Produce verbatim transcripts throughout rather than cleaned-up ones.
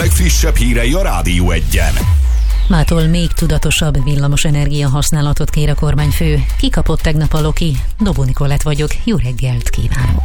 legfrissebb hírei a Rádió Egyen. Mától még tudatosabb villamos energia használatot kér a kormányfő. Kikapott tegnap a Loki? Dobó Nikolett vagyok, jó reggelt kívánok!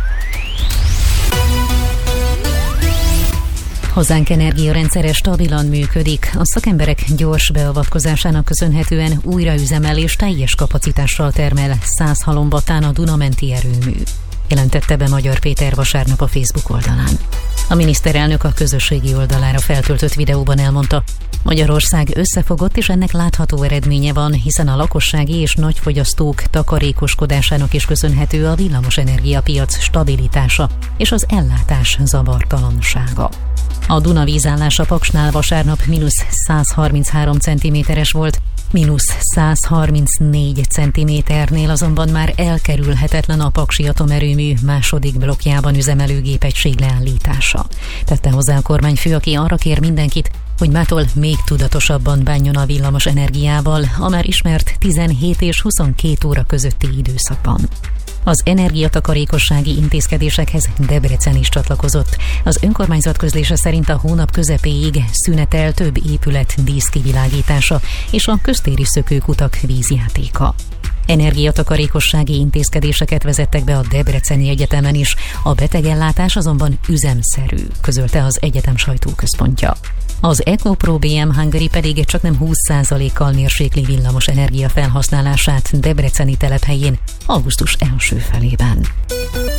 Hazánk energiarendszere stabilan működik. A szakemberek gyors beavatkozásának köszönhetően újraüzemel és teljes kapacitással termel száz halombattán a Duna-menti erőmű, jelentette be Magyar Péter vasárnap a Facebook oldalán. A miniszterelnök a közösségi oldalára feltöltött videóban elmondta, Magyarország összefogott, és ennek látható eredménye van, hiszen a lakossági és nagyfogyasztók takarékoskodásának is köszönhető a villamosenergiapiac stabilitása és az ellátás zavartalansága. A Duna vízállása Paksnál vasárnap mínusz száz harminchárom centiméteres volt, mínusz száz harmincnégy centiméternél azonban már elkerülhetetlen a paksi atomerőmű második blokkjában üzemelő gépegység leállítása. Tette hozzá a kormányfő, aki arra kér mindenkit, hogy mától még tudatosabban bánjon a villamos energiával a már ismert tizenhét és huszonkét óra közötti időszakban. Az energiatakarékossági intézkedésekhez Debrecen is csatlakozott. Az önkormányzat közlése szerint a hónap közepéig szünetel több épület díszkivilágítása és a köztéri szökőkutak vízjátéka. Energiatakarékossági intézkedéseket vezettek be a Debreceni Egyetemen is, a betegellátás azonban üzemszerű, közölte az egyetem sajtóközpontja. Az EcoPro bé em Hungary pedig csaknem húsz százalékkal mérsékli villamos energia felhasználását debreceni telephelyén augusztus első felében.